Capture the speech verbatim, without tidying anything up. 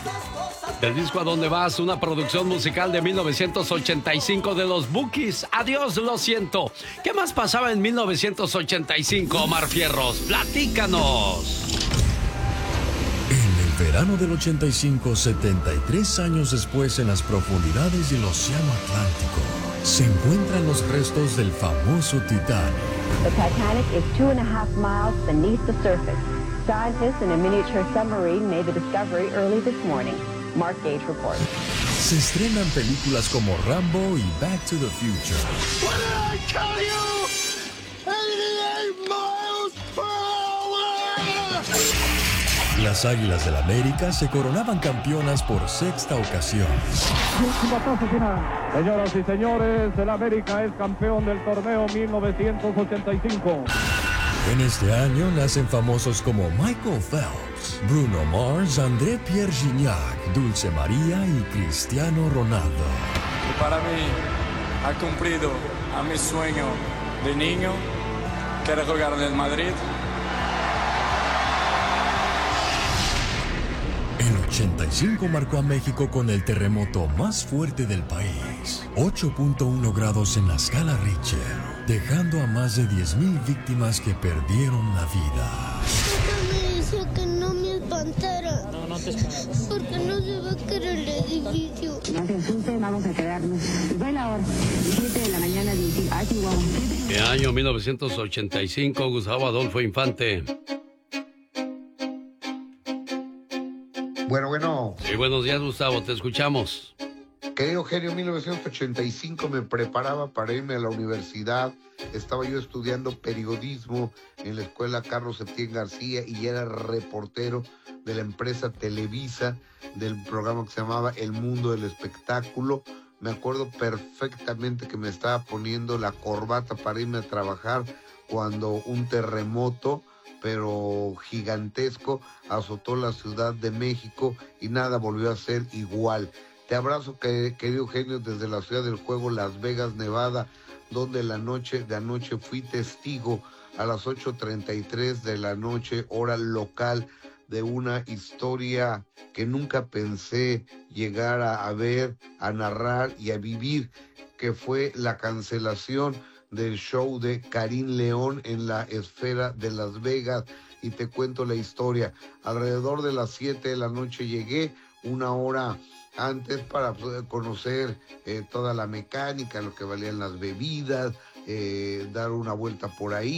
Del disco A Dónde Vas, una producción musical de mil novecientos ochenta y cinco de los Bukis. Adiós, lo siento. ¿Qué más pasaba en mil novecientos ochenta y cinco, Omar Fierros? Platícanos. En el verano del ochenta y cinco, setenta y tres años después, en las profundidades del Océano Atlántico, se encuentran los restos del famoso Titanic. The Titanic is two and a half miles beneath the surface. Scientists in a miniature submarine made the discovery early this morning. Mark Gage reports. Se estrenan películas como Rambo y Back to the Future. What did I tell you? eighty-eight miles per hour! Las Águilas del América se coronaban campeonas por sexta ocasión. Señoras y señores, el América es campeón del torneo mil novecientos ochenta y cinco. En este año nacen famosos como Michael Phelps, Bruno Mars, André Pierre Gignac, Dulce María y Cristiano Ronaldo. Y para mí ha cumplido a mi sueño de niño, que era jugar en el Madrid. El ochenta y cinco marcó a México con el terremoto más fuerte del país, ocho punto uno grados en la escala Richter, dejando a más de diez mil víctimas que perdieron la vida. Me dice que no me espantara. No, no te espantes. Porque no se va a caer el edificio. No te asustes, vamos a quedarnos. Fue la hora, siete de la mañana, diez. Ah, Chihuahua. ¿Qué año? mil novecientos ochenta y cinco, Gustavo Adolfo Infante. Bueno, bueno. Sí, buenos días, Gustavo, te escuchamos. Querido genio, mil novecientos ochenta y cinco me preparaba para irme a la universidad. Estaba yo estudiando periodismo en la escuela Carlos Septién García y era reportero de la empresa Televisa, del programa que se llamaba El Mundo del Espectáculo. Me acuerdo perfectamente que me estaba poniendo la corbata para irme a trabajar cuando un terremoto, pero gigantesco, azotó la Ciudad de México y nada volvió a ser igual. Te abrazo, querido Eugenio, desde la ciudad del juego, Las Vegas, Nevada, donde la noche de anoche fui testigo a las ocho treinta y tres de la noche, hora local, de una historia que nunca pensé llegar a, a ver, a narrar y a vivir, que fue la cancelación del show de Karim León en la esfera de Las Vegas. Y te cuento la historia. Alrededor de las siete de la noche llegué, una hora antes, para conocer eh, toda la mecánica, lo que valían las bebidas, eh, dar una vuelta por ahí.